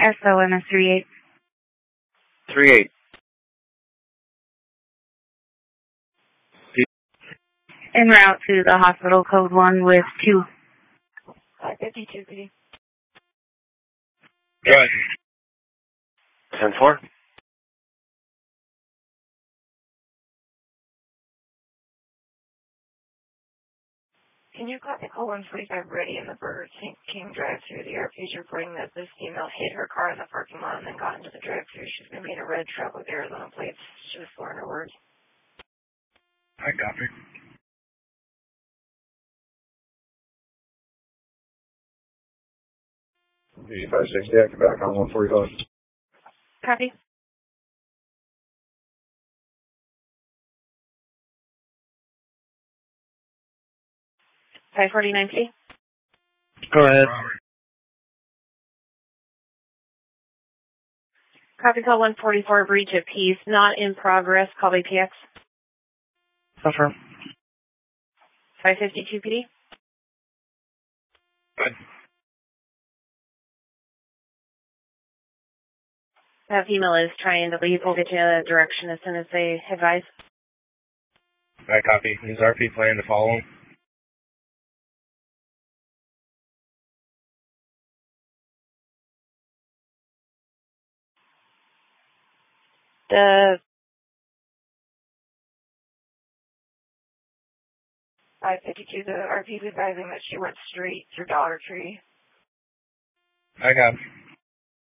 SOMS 38. 38. En route to the hospital, code 1 with 2. 552, PD. Go ahead. 10-4. Can you copy call 145 ready in the Burger King drive-thru? The RP's reporting that this female hit her car in the parking lot and then got into the drive-thru. She's going to be in a red truck with Arizona plates. She was slurring her words. I copy. D560, I can back on 145. Copy. $549, PD. Go ahead. Copy call 144, breach of peace, not in progress. Call BPX. Confirm. 552, PD. Good. That female is trying to leave. We'll get you in that direction as soon as they advise. I copy. Is RP planning to follow him? The 552, the RP's advising that she went straight through Dollar Tree. I copy.